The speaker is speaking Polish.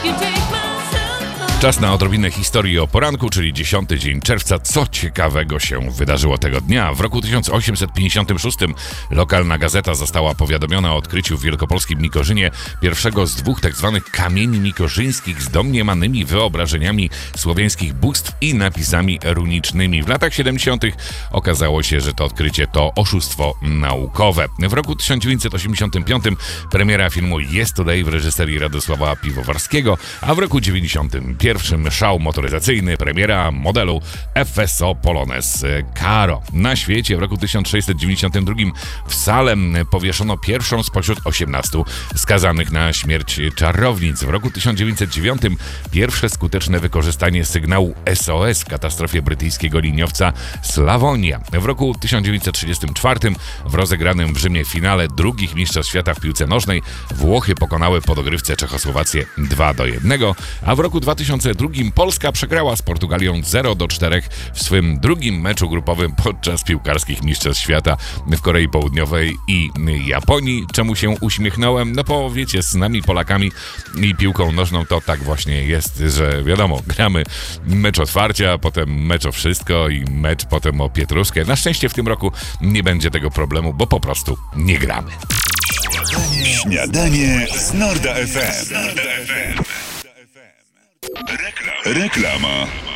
Czas na odrobinę historii o poranku, czyli 10 dzień czerwca. Co ciekawego się wydarzyło tego dnia? W roku 1856 lokalna gazeta została powiadomiona o odkryciu w wielkopolskim Mikorzynie pierwszego z dwóch tzw. kamieni mikorzyńskich z domniemanymi wyobrażeniami słowiańskich bóstw i napisami runicznymi. W latach 70. okazało się, że to odkrycie to oszustwo naukowe. W roku 1985 premiera filmu Yesterday w reżyserii Radosława Piwowarskiego, a w roku 91 szał motoryzacyjny, premiera modelu FSO Polones Caro. Na świecie w roku 1692 w Salem powieszono pierwszą spośród 18 skazanych na śmierć czarownic. W roku 1909 pierwsze skuteczne wykorzystanie sygnału SOS w katastrofie brytyjskiego liniowca Slavonia. W roku 1934 w rozegranym w Rzymie finale drugich mistrzostw świata w piłce nożnej Włochy pokonały po dogrywce Czechosłowację 2-1, a w roku 2002 Polska przegrała z Portugalią 0-4 w swym drugim meczu grupowym podczas piłkarskich mistrzostw świata w Korei Południowej i Japonii. Czemu się uśmiechnąłem? No bo wiecie, z nami Polakami i piłką nożną to tak właśnie jest, że wiadomo, gramy mecz otwarcia, potem mecz o wszystko i mecz potem o pietruszkę. Na szczęście w tym roku nie będzie tego problemu, bo po prostu nie gramy. Śniadanie z Norda FM. Reklama.